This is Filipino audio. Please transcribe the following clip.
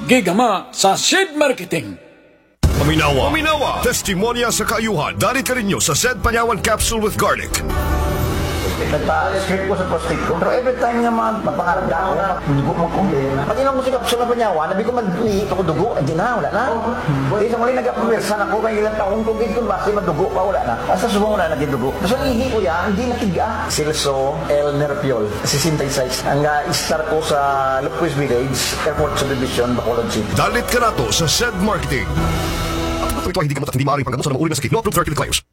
gigama sa Seed Marketing. Paminawa. Testimonya sa kaayuhan. Dalit ka rin nyo sa Zed Panyawan Capsule with Garlic. Nagpa-script ko sa prostate ko. Pero every time nga mapangarap na ako, dugo mo ko. Pag ilang ko si Kapsul na Panyawan, nabi ko mag-iit ako dugo, hindi na, wala na. Kaya sa muli nag-apwersan ako, kaya ilang taong tugid ko, basta madugo pa, wala na. Basta subong na naging-dugo. Basta ihi ko yan, hindi natiga. Silso L. Nerpiol, 66. Ang star ko sa Lupquis Village, Airport Subdivision, Bacolod City. Dalit ka na to sa Zed Marketing. At ito hindi gamot at hindi maaaring panggamot sa mga uri ng sakit. No approved therapeutic claims.